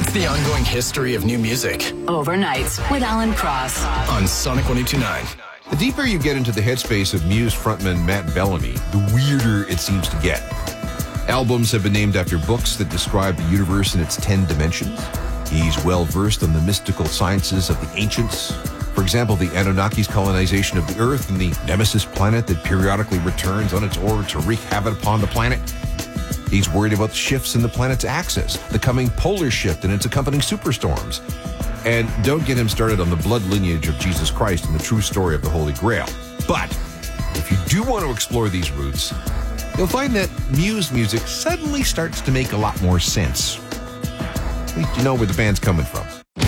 It's the ongoing history of new music Overnights with Alan Cross on Sonic 102.9. The deeper you get into the headspace of Muse frontman Matt Bellamy, the weirder it seems to get. Albums have been named after books that describe the universe in its 10 dimensions. He's well-versed on the mystical sciences of the ancients. For example, the Anunnaki's colonization of the Earth and the Nemesis planet that periodically returns on its orbit to wreak havoc upon the planet. He's worried about shifts in the planet's axis, the coming polar shift and its accompanying superstorms. And don't get him started on the blood lineage of Jesus Christ and the true story of the Holy Grail. But if you do want to explore these roots, you'll find that Muse music suddenly starts to make a lot more sense. At least you know where the band's coming from.